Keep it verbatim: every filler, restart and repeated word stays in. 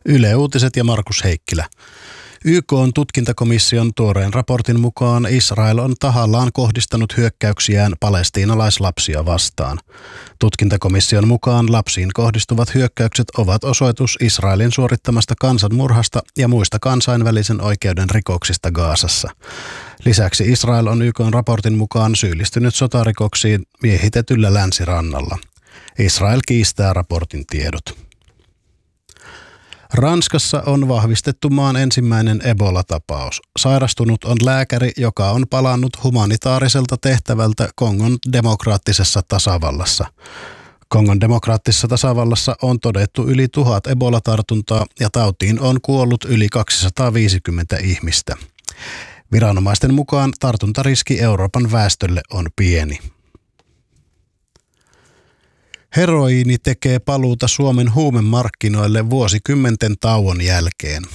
Yle Uutiset ja Markus Heikkilä. Y K:n tutkintakomission tuoreen raportin mukaan Israel on tahallaan kohdistanut hyökkäyksiään palestiinalaislapsia vastaan. Tutkintakomission mukaan lapsiin kohdistuvat hyökkäykset ovat osoitus Israelin suorittamasta kansanmurhasta ja muista kansainvälisen oikeuden rikoksista Gazassa. Lisäksi Israel on Y K:n raportin mukaan syyllistynyt sotarikoksiin miehitetyllä länsirannalla. Israel kiistää raportin tiedot. Ranskassa on vahvistettu maan ensimmäinen Ebola-tapaus. Sairastunut on lääkäri, joka on palannut humanitaariselta tehtävältä Kongon demokraattisessa tasavallassa. Kongon demokraattisessa tasavallassa on todettu yli tuhat Ebola-tartuntaa ja tautiin on kuollut yli kaksisataaviisikymmentä ihmistä. Viranomaisten mukaan tartuntariski Euroopan väestölle on pieni. Heroiini tekee paluuta Suomen huumemarkkinoille vuosikymmenten tauon jälkeen.